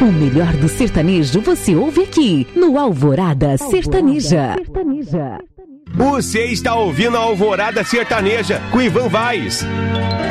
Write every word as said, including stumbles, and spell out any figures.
O melhor do sertanejo você ouve aqui no Alvorada Sertaneja. Você está ouvindo a Alvorada Sertaneja com Ivan Vaz.